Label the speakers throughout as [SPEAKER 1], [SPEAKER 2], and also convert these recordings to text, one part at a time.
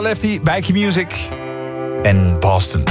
[SPEAKER 1] Lefty, bij Q-Music en Boston.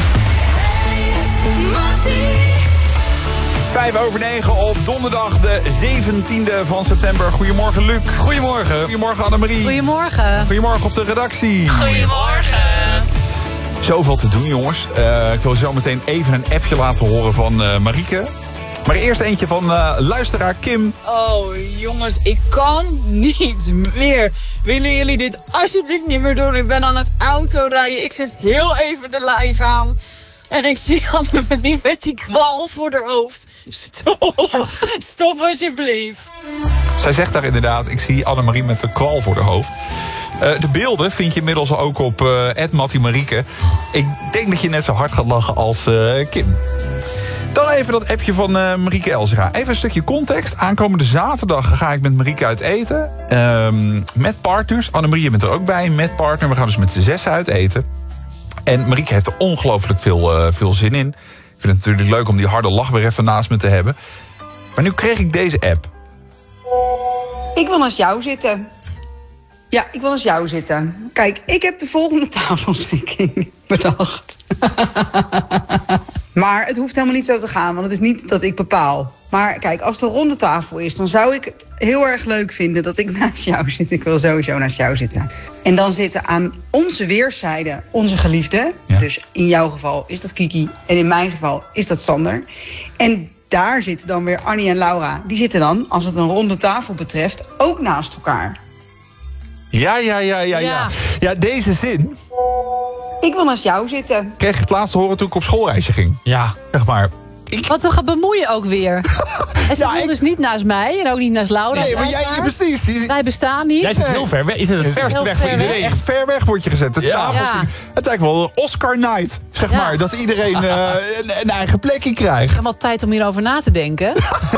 [SPEAKER 1] 5:05 op donderdag de 17e van september. Goedemorgen Luc.
[SPEAKER 2] Goedemorgen.
[SPEAKER 1] Goedemorgen Annemarie.
[SPEAKER 3] Goedemorgen.
[SPEAKER 1] Goedemorgen op de redactie.
[SPEAKER 4] Goedemorgen.
[SPEAKER 1] Zoveel te doen jongens. Ik wil zo meteen even een appje laten horen van Marieke. Maar eerst eentje van luisteraar Kim.
[SPEAKER 5] Oh jongens, ik kan niet meer. Willen jullie dit alsjeblieft niet meer doen? Ik ben aan het autorijden. Ik zet heel even de live aan. En ik zie Annemarie met die kwal voor haar hoofd. Stop alsjeblieft.
[SPEAKER 1] Zij zegt daar inderdaad, ik zie Annemarie met een kwal voor haar hoofd. De beelden vind je inmiddels ook op @MattiMarieke. Ik denk dat je net zo hard gaat lachen als Kim. Dan even dat appje van Marieke Elzega. Even een stukje context. Aankomende zaterdag ga ik met Marieke uit eten. Met partners. Annemarie, je bent er ook bij. Met partner. We gaan dus met z'n 6 uit eten. En Marieke heeft er ongelooflijk veel zin in. Ik vind het natuurlijk leuk om die harde lach weer even naast me te hebben. Maar nu kreeg ik deze app.
[SPEAKER 6] Ik wil naast jou zitten. Ja, ik wil naast jou zitten. Kijk, ik heb de volgende tafelschikking bedacht. Maar het hoeft helemaal niet zo te gaan, want het is niet dat ik bepaal. Maar kijk, als het een ronde tafel is, dan zou ik het heel erg leuk vinden dat ik naast jou zit. Ik wil sowieso naast jou zitten. En dan zitten aan onze weerszijden onze geliefden. Ja. Dus in jouw geval is dat Kiki en in mijn geval is dat Sander. En daar zitten dan weer Annie en Laura. Die zitten dan, als het een ronde tafel betreft, ook naast elkaar.
[SPEAKER 1] Ja. Ja, deze zin.
[SPEAKER 6] Ik wil naast jou zitten.
[SPEAKER 1] Kreeg ik het laatst horen toen ik op schoolreisje ging.
[SPEAKER 2] Ja.
[SPEAKER 1] Zeg maar.
[SPEAKER 3] Wat we gaan bemoeien ook weer. En ze wil dus niet naast mij en ook niet naast Laura.
[SPEAKER 1] Nee, maar jij precies.
[SPEAKER 3] Wij bestaan niet.
[SPEAKER 2] Jij zit heel ver weg. Is het verste weg voor iedereen?
[SPEAKER 1] Echt ver weg word je gezet. Het lijkt wel een Oscar night, zeg maar. Dat iedereen een eigen plekje krijgt.
[SPEAKER 3] Ik heb wel tijd om hierover na te denken.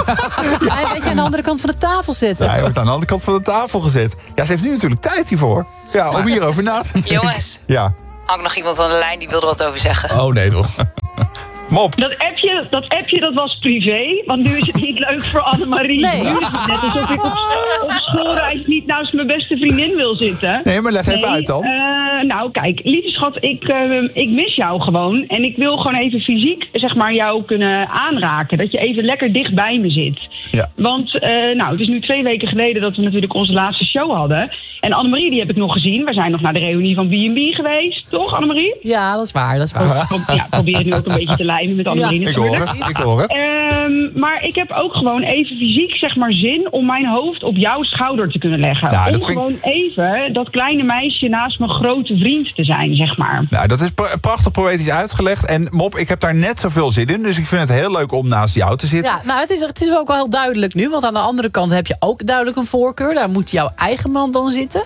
[SPEAKER 3] Hij weet je aan de andere kant van de tafel zitten.
[SPEAKER 1] Ja, hij wordt aan de andere kant van de tafel gezet. Ja, ze heeft nu natuurlijk tijd hiervoor. Ja, om hierover na te denken.
[SPEAKER 4] Jongens.
[SPEAKER 1] Ja.
[SPEAKER 4] Had ik nog iemand aan de lijn die wilde wat over zeggen.
[SPEAKER 2] Oh nee toch.
[SPEAKER 1] Mop.
[SPEAKER 7] Dat appje was privé, want nu is het niet leuk voor Annemarie.
[SPEAKER 3] Nee.
[SPEAKER 7] Nu is het net alsof ik op schoolreis niet naast mijn beste vriendin wil zitten.
[SPEAKER 1] Nee, maar leg even uit dan.
[SPEAKER 7] Nou, kijk, lieve schat, ik mis jou gewoon. En ik wil gewoon even fysiek, zeg maar, jou kunnen aanraken. Dat je even lekker dicht bij me zit.
[SPEAKER 1] Ja.
[SPEAKER 7] Want, het is nu 2 weken geleden dat we natuurlijk onze laatste show hadden. En Annemarie, die heb ik nog gezien. We zijn nog naar de reunie van B&B geweest, toch, Annemarie?
[SPEAKER 3] Ja, dat is waar.
[SPEAKER 7] Ja, probeer het nu ook een beetje te lijmen met Annemarie natuurlijk.
[SPEAKER 1] Ik hoor het.
[SPEAKER 7] Maar ik heb ook gewoon even fysiek, zeg maar, zin om mijn hoofd op jouw schouder te kunnen leggen.
[SPEAKER 1] Nou,
[SPEAKER 7] om gewoon even dat kleine meisje naast mijn grote vriend te zijn, zeg maar.
[SPEAKER 1] Nou, dat is prachtig poëtisch uitgelegd. En Mop, ik heb daar net zoveel zin in. Dus ik vind het heel leuk om naast jou te zitten.
[SPEAKER 3] Ja, nou, het is ook wel heel duidelijk nu. Want aan de andere kant heb je ook duidelijk een voorkeur. Daar moet jouw eigen man dan zitten.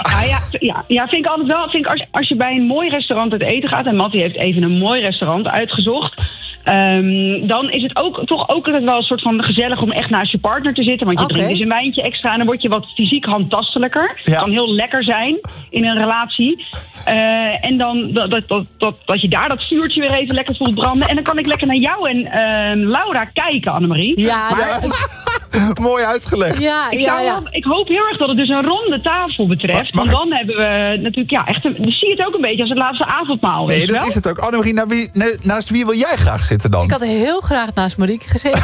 [SPEAKER 7] Ja, vind ik altijd wel. Vind ik als je bij een mooi restaurant uit eten gaat, en Mattie heeft even een mooi restaurant uitgezocht, dan is het toch ook altijd wel een soort van gezellig om echt naast je partner te zitten. Want je drinkt dus een wijntje extra en dan word je wat fysiek handtastelijker. Het kan heel lekker zijn in een relatie. En dan dat je daar dat vuurtje weer even lekker voelt branden. En dan kan ik lekker naar jou en Laura kijken, Annemarie.
[SPEAKER 3] Ja,
[SPEAKER 1] mooi uitgelegd.
[SPEAKER 7] Ik hoop heel erg dat het dus een ronde tafel betreft. Want dan hebben we natuurlijk echt dan zie je het ook een beetje als het laatste avondmaal.
[SPEAKER 1] Nee, dat is het ook. Annemarie, naast wie wil jij graag zitten dan?
[SPEAKER 3] Ik had heel graag naast Marieke gezeten.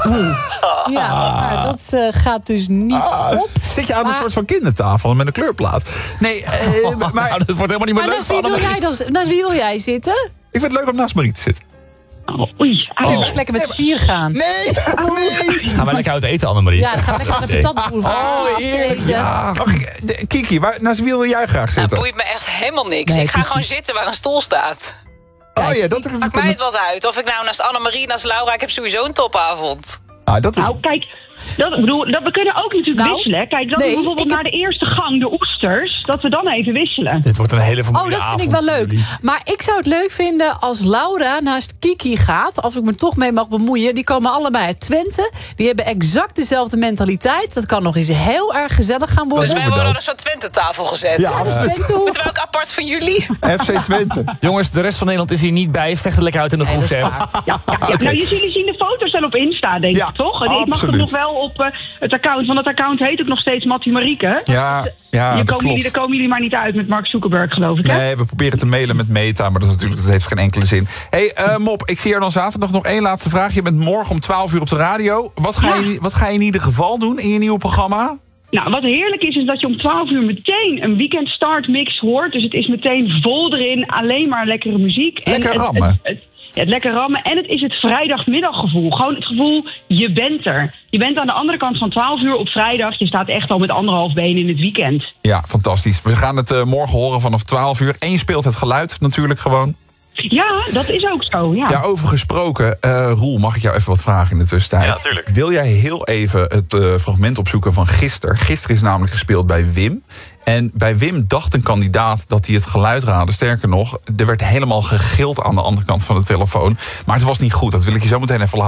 [SPEAKER 3] Maar dat gaat dus niet op.
[SPEAKER 1] Zit je aan een soort van kindertafel met een kleurplaat? Nee, maar
[SPEAKER 2] dat wordt helemaal niet meer leuk.
[SPEAKER 3] Naast wie wil jij zitten?
[SPEAKER 1] Ik vind het leuk om naast Marieke te zitten.
[SPEAKER 3] Lekker met z'n 4 gaan.
[SPEAKER 1] Nee.
[SPEAKER 2] Gaan wij lekker uit eten, Annemarie?
[SPEAKER 3] Ja, dan gaan we lekker naar de patatboer.
[SPEAKER 1] Ja. Kiki, naast wie wil jij graag zitten?
[SPEAKER 4] Dat boeit me echt helemaal niks. Ik ga gewoon zitten waar een stoel staat. Maakt mij het wat uit. Of ik nou naast Annemarie, naast Laura, ik heb sowieso een topavond.
[SPEAKER 7] Kijk, we kunnen ook natuurlijk wisselen. Kijk, dat we bijvoorbeeld naar de eerste gang, de oesters, dat we dan even wisselen.
[SPEAKER 2] Dit wordt een hele vermoeiende
[SPEAKER 3] avond.
[SPEAKER 2] avond.
[SPEAKER 3] Dat vind ik wel leuk. Maar ik zou het leuk vinden als Laura naast Kiki gaat, als ik me toch mee mag bemoeien. Die komen allebei uit Twente. Die hebben exact dezelfde mentaliteit. Dat kan nog eens heel erg gezellig gaan worden.
[SPEAKER 4] Dus wij worden op een soort Twente-tafel gezet.
[SPEAKER 3] Ja,
[SPEAKER 4] moeten we ook apart van jullie?
[SPEAKER 1] FC Twente.
[SPEAKER 2] Jongens, de rest van Nederland is hier niet bij. Vecht het lekker uit in de groep.
[SPEAKER 7] Nou, jullie zien de foto's wel op Insta, denk ik, toch? Ik mag het nog wel op het account, want het account heet ook nog steeds Mattie Marieke.
[SPEAKER 1] Ja,
[SPEAKER 7] daar komen jullie maar niet uit met Mark Zuckerberg, geloof ik, hè?
[SPEAKER 1] Nee, we proberen te mailen met Meta, maar dat heeft geen enkele zin. Hey, Mop, ik zie er dan zaterdag nog één laatste vraag. Je bent morgen om 12 uur op de radio. Wat ga je in ieder geval doen in je nieuwe programma?
[SPEAKER 7] Nou, wat heerlijk is dat je om 12 uur meteen een weekend start mix hoort. Dus het is meteen vol erin, alleen maar lekkere muziek.
[SPEAKER 1] Lekker rammen.
[SPEAKER 7] Het lekker rammen. En het is het vrijdagmiddaggevoel. Gewoon het gevoel, je bent er. Je bent aan de andere kant van 12 uur op vrijdag. Je staat echt al met 1,5 been in het weekend.
[SPEAKER 1] Ja, fantastisch. We gaan het morgen horen vanaf 12 uur. En je speelt het geluid natuurlijk gewoon.
[SPEAKER 7] Ja, dat is ook zo, ja.
[SPEAKER 1] Daarover gesproken, Roel, mag ik jou even wat vragen in de tussentijd?
[SPEAKER 8] Ja, tuurlijk.
[SPEAKER 1] Wil jij heel even het fragment opzoeken van gisteren? Gisteren is namelijk gespeeld bij Wim. En bij Wim dacht een kandidaat dat hij het geluid raadde. Sterker nog, er werd helemaal gegild aan de andere kant van de telefoon. Maar het was niet goed, dat wil ik je zo meteen even laten